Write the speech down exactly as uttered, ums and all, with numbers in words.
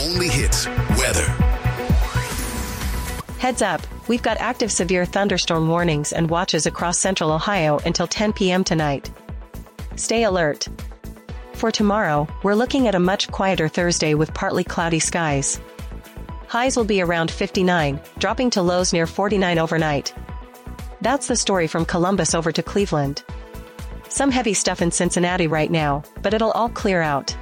only hits, weather. Heads up, we've got active severe thunderstorm warnings and watches across central Ohio until ten p.m. tonight. Stay alert. For tomorrow, we're looking at a much quieter Thursday with partly cloudy skies. Highs will be around fifty-nine, dropping to lows near forty-nine overnight. That's the story from Columbus over to Cleveland. Some heavy stuff in Cincinnati right now, but it'll all clear out.